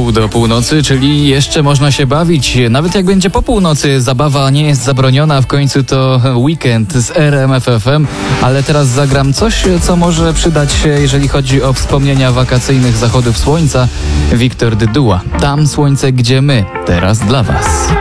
pół do północy, czyli jeszcze można się bawić. Nawet jak będzie po północy, zabawa nie jest zabroniona, w końcu to weekend z RMF FM. Ale teraz zagram coś, co może przydać się, jeżeli chodzi o wspomnienia wakacyjnych zachodów słońca. Wiktor Dyduła. Tam słońce, gdzie my. Teraz dla Was.